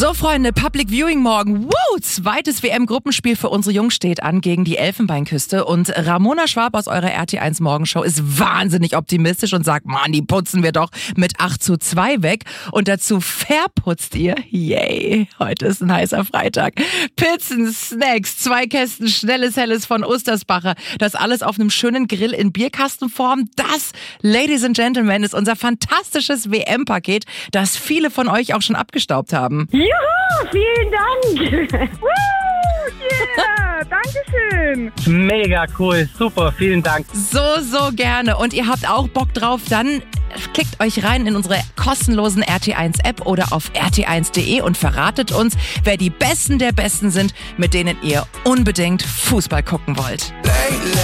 So, Freunde, Public Viewing morgen. Woo! Zweites WM-Gruppenspiel für unsere Jungs steht an gegen die Elfenbeinküste. Und Ramona Schwab aus eurer RT1 Morgenshow ist wahnsinnig optimistisch und sagt, Mann, die putzen wir doch mit 8:2 weg. Und dazu verputzt ihr, yay, heute ist ein heißer Freitag, Pizzen, Snacks, 2 Kästen schnelles Helles von Ostersbacher. Das alles auf einem schönen Grill in Bierkastenform. Das, Ladies and Gentlemen, ist unser fantastisches WM-Paket, das viele von euch auch schon abgestaubt haben. Juhu, vielen Dank. Yeah, Dankeschön. Mega cool, super, vielen Dank. So gerne. Und ihr habt auch Bock drauf, dann klickt euch rein in unsere kostenlosen RT1-App oder auf rt1.de und verratet uns, wer die Besten der Besten sind, mit denen ihr unbedingt Fußball gucken wollt.